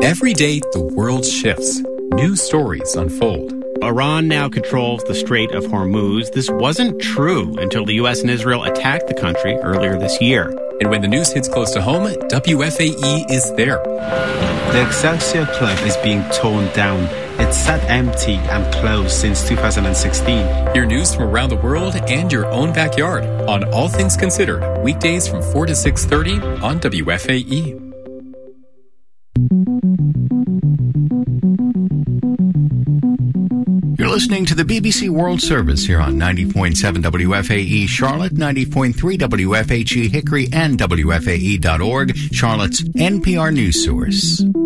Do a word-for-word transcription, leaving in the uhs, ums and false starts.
Every day, the world shifts. New stories unfold. Iran now controls the Strait of Hormuz. This wasn't true until the U S and Israel attacked the country earlier this year. And when the news hits close to home, W F A E is there. The Excelsior Club is being torn down. It's sat empty and closed since two thousand sixteen. Hear news from around the world and your own backyard on All Things Considered, weekdays from four to six thirty on W F A E. You're listening to the B B C World Service here on ninety point seven W F A E Charlotte, ninety point three W F H E Hickory, and W F A E dot org, Charlotte's N P R news source.